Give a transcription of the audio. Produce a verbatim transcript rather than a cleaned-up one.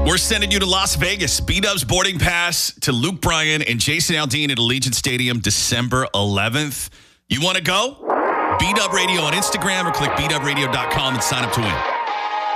We're sending you to Las Vegas. B-Dub's boarding pass to Luke Bryan and Jason Aldean at Allegiant Stadium December eleventh. You want to go? B-Dub Radio on Instagram or click b dub radio dot com and sign up to win.